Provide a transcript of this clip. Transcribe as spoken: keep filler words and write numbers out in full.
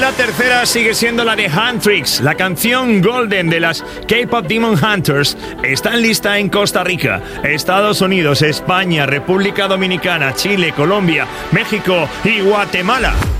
la tercera sigue siendo la de Huntrix. La canción Golden de las K-Pop Demon Hunters está en lista en Costa Rica, Estados Unidos, España, República Dominicana, Chile, Colombia, México y Guatemala.